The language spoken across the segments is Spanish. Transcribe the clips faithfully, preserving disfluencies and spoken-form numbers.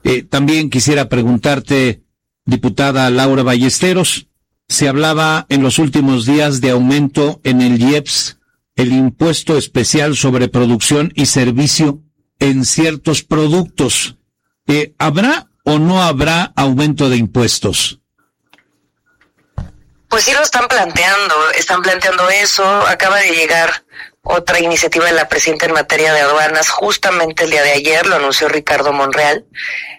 Eh, también quisiera preguntarte, diputada Laura Ballesteros, se hablaba en los últimos días de aumento en el I E P S, el impuesto especial sobre producción y servicio en ciertos productos. Eh, ¿Habrá o no habrá aumento de impuestos? Pues sí lo están planteando, están planteando eso. Acaba de llegar otra iniciativa de la presidenta en materia de aduanas, justamente el día de ayer, lo anunció Ricardo Monreal.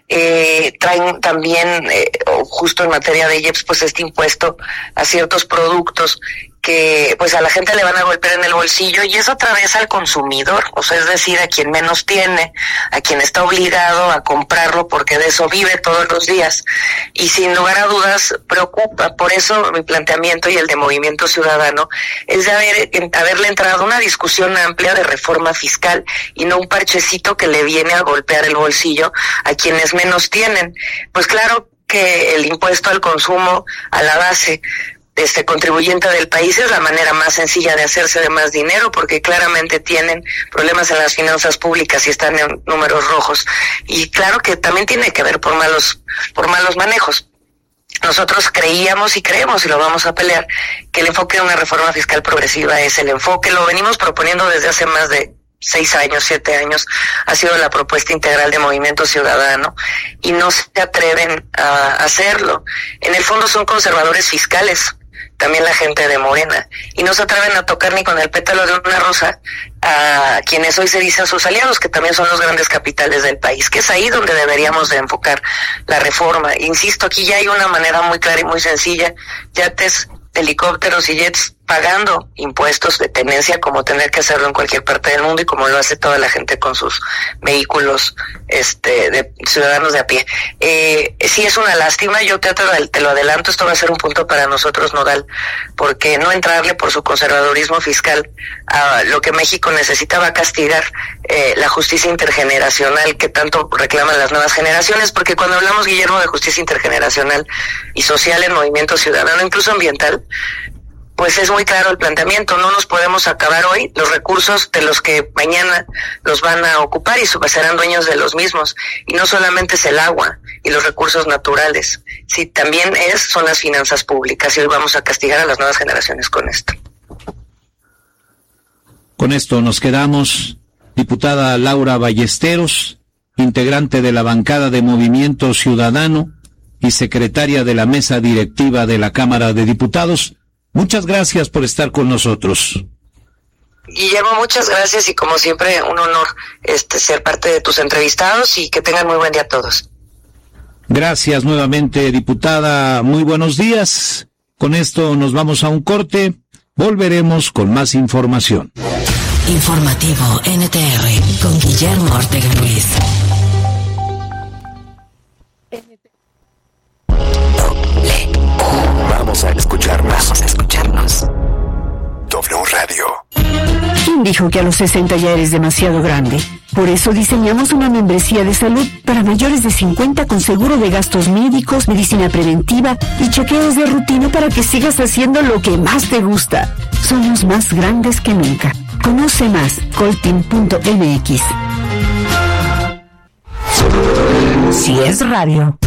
Eh, traen también, eh, justo en materia de I E P S, pues este impuesto a ciertos productos que pues a la gente le van a golpear en el bolsillo, y es otra vez al consumidor, o sea, es decir, a quien menos tiene, a quien está obligado a comprarlo porque de eso vive todos los días, y sin lugar a dudas preocupa. Por eso mi planteamiento y el de Movimiento Ciudadano es de haber, haberle entrado una discusión amplia de reforma fiscal y no un parchecito que le viene a golpear el bolsillo a quienes menos tienen. Pues claro que el impuesto al consumo, a la base este contribuyente del país, es la manera más sencilla de hacerse de más dinero, porque claramente tienen problemas en las finanzas públicas y están en números rojos, y claro que también tiene que ver por malos por malos manejos. Nosotros creíamos y creemos, y lo vamos a pelear, que el enfoque de una reforma fiscal progresiva es el enfoque, lo venimos proponiendo desde hace más de seis años, siete años, ha sido la propuesta integral de Movimiento Ciudadano, y no se atreven a hacerlo. En el fondo son conservadores fiscales, también la gente de Morena, y no se atreven a tocar ni con el pétalo de una rosa a quienes hoy se dicen sus aliados, que también son los grandes capitales del país, que es ahí donde deberíamos de enfocar la reforma. Insisto, aquí ya hay una manera muy clara y muy sencilla: yates, helicópteros y jets pagando impuestos de tenencia, como tener que hacerlo en cualquier parte del mundo y como lo hace toda la gente con sus vehículos este de ciudadanos de a pie. Eh, sí es una lástima, yo te, te lo adelanto, esto va a ser un punto para nosotros nodal, porque no entrarle por su conservadurismo fiscal a lo que México necesitaba, castigar eh, la justicia intergeneracional que tanto reclaman las nuevas generaciones, porque cuando hablamos, Guillermo, de justicia intergeneracional y social en Movimiento Ciudadano, incluso ambiental, pues es muy claro el planteamiento: no nos podemos acabar hoy los recursos de los que mañana los van a ocupar y serán dueños de los mismos. Y no solamente es el agua y los recursos naturales, sí, también es son las finanzas públicas, y hoy vamos a castigar a las nuevas generaciones con esto. Con esto nos quedamos. Diputada Laura Ballesteros, integrante de la bancada de Movimiento Ciudadano y secretaria de la mesa directiva de la Cámara de Diputados, muchas gracias por estar con nosotros. Guillermo, muchas gracias, y como siempre un honor este ser parte de tus entrevistados, y que tengan muy buen día a todos. Gracias nuevamente, diputada, muy buenos días. Con esto nos vamos a un corte, volveremos con más información. Informativo N T R con Guillermo Ortega Ruiz. Vamos a escucharnos. Vamos a escucharnos. W Radio. ¿Quién dijo que a los sesenta ya eres demasiado grande? Por eso diseñamos una membresía de salud para mayores de cincuenta con seguro de gastos médicos, medicina preventiva y chequeos de rutina para que sigas haciendo lo que más te gusta. Somos más grandes que nunca. Conoce más, coltin punto m x. Si es radio.